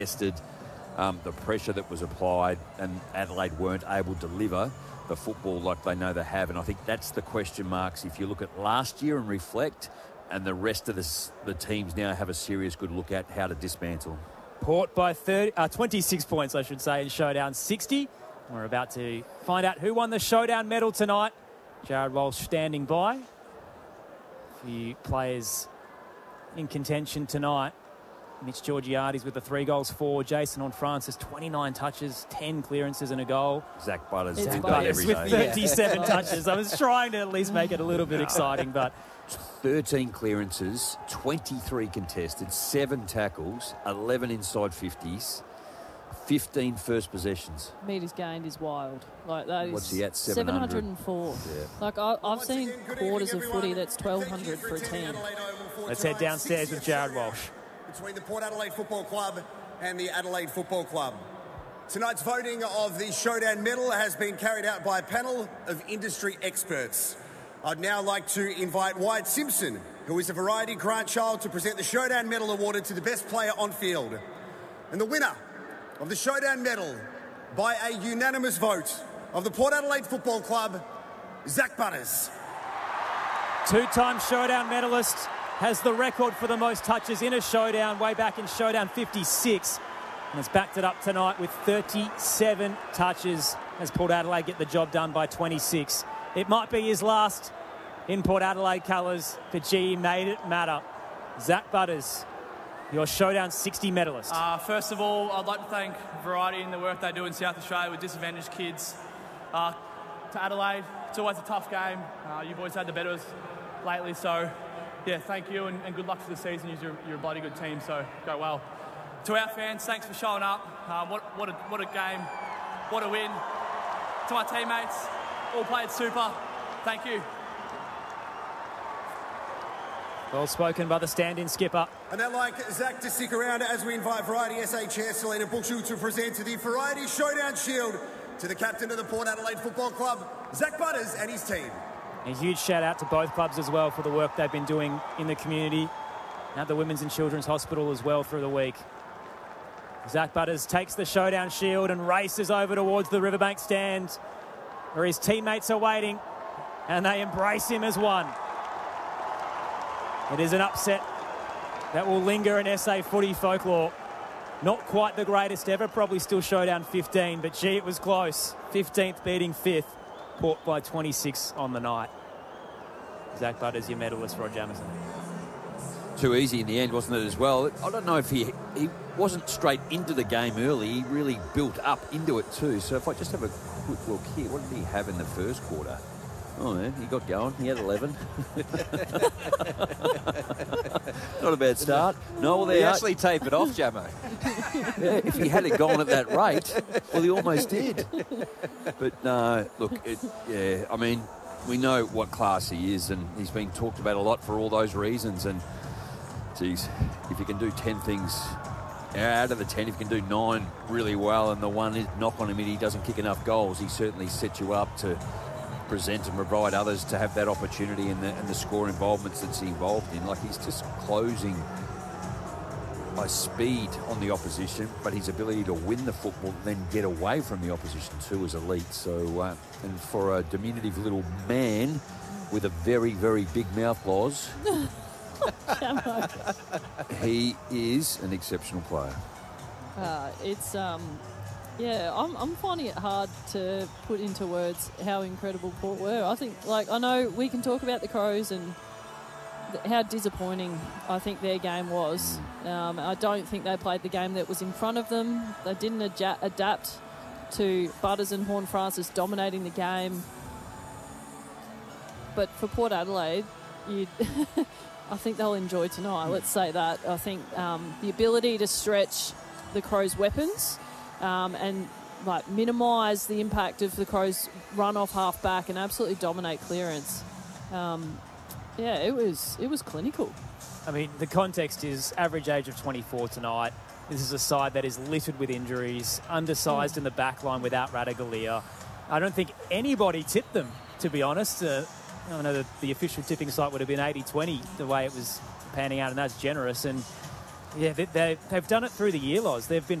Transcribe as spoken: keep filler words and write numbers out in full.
tested um, the pressure that was applied, and Adelaide weren't able to deliver the football like they know they have. And I think that's the question marks if you look at last year and reflect, and the rest of the, the teams now have a serious good look at how to dismantle. Port by thirty, uh, twenty-six points, I should say, in Showdown sixty. We're about to find out who won the Showdown medal tonight. Jared Walsh standing by. A few players in contention tonight. Mitch Georgiades with the three goals for. Jason Horne-Francis, twenty-nine touches, ten clearances and a goal. Zach Butters, Zach Zach Butters every with day. thirty-seven yeah. touches. I was trying to at least make it a little bit exciting, but... thirteen clearances, twenty-three contested, seven tackles, eleven inside fifties, fifteen first possessions. Metres gained is wild. Like that is What's he at? seven hundred and four. Yeah. Like I, I've seen quarters of footy that's twelve hundred for a team. Let's head downstairs with Jared Walsh. Between the Port Adelaide Football Club and the Adelaide Football Club. Tonight's voting of the Showdown medal has been carried out by a panel of industry experts. I'd now like to invite Wyatt Simpson, who is a variety grandchild, to present the Showdown medal awarded to the best player on field. And the winner of the Showdown medal by a unanimous vote of the Port Adelaide Football Club, Zach Butters. Two-time Showdown medalist, has the record for the most touches in a Showdown way back in Showdown fifty-six, and has backed it up tonight with thirty-seven touches as Port Adelaide get the job done by twenty-six. It might be his last in Port Adelaide colours, but gee, he made it matter. Zach Butters, your Showdown sixty medalist. Uh, first of all, I'd like to thank Variety and the work they do in South Australia with disadvantaged kids. Uh, to Adelaide, it's always a tough game. Uh, you boys had the better lately, so yeah, thank you and, and good luck for the season. You're, you're a bloody good team, so go well. To our fans, thanks for showing up. Uh, what, what, a, what a game, what a win. To my teammates, all played super. Thank you. Well spoken by the stand-in skipper. And I'd like Zach to stick around as we invite Variety S A Chair Selena Bushell to present the Variety Showdown Shield to the captain of the Port Adelaide Football Club, Zach Butters, and his team. A huge shout out to both clubs as well for the work they've been doing in the community at the Women's and Children's Hospital as well through the week. Zach Butters takes the Showdown shield and races over towards the Riverbank stand where his teammates are waiting, and they embrace him as one. It is an upset that will linger in S A footy folklore. Not quite the greatest ever, probably still Showdown fifteen, but gee, it was close. fifteenth beating fifth. Port by twenty-six on the night. Zach Butters, your medalist, Rod Jamieson. Too easy in the end, wasn't it, as well? I don't know if he he wasn't straight into the game early. He really built up into it too. So if I just have a quick look here, what did he have in the first quarter? Oh, man, he got going. He had eleven. Not a bad start. No, well, they actually tape it off, Jamo. Yeah, if he had it gone at that rate, well, he almost did. But, no, look, it, yeah, I mean, we know what class he is, and he's been talked about a lot for all those reasons. And, geez, if you can do ten things out of the ten, if you can do nine really well, and the one is knock on him and he doesn't kick enough goals, he certainly sets you up to present and provide others to have that opportunity and the, and the score involvements that's involved in. Like, he's just closing by speed on the opposition, but his ability to win the football and then get away from the opposition too is elite. So, uh, and for a diminutive little man with a very, very big mouth, Loz, he is an exceptional player. Uh, it's um. Yeah, I'm, I'm finding it hard to put into words how incredible Port were. I think, like, I know we can talk about the Crows and th- how disappointing I think their game was. Um, I don't think they played the game that was in front of them. They didn't adja- adapt to Butters and Horne-Francis dominating the game. But for Port Adelaide, you'd I think they'll enjoy tonight, let's say that. I think um, the ability to stretch the Crows' weapons Um, and like minimise the impact of the Crows' run off half back and absolutely dominate clearance. Um, yeah, it was it was clinical. I mean, the context is average age of twenty-four tonight. This is a side that is littered with injuries, undersized mm. in the back line without Ratugolea. I don't think anybody tipped them, to be honest. Uh, I know that the official tipping site would have been eighty twenty, the way it was panning out, and that's generous. And Yeah, they, they, they've done it through the year, Loz. They've been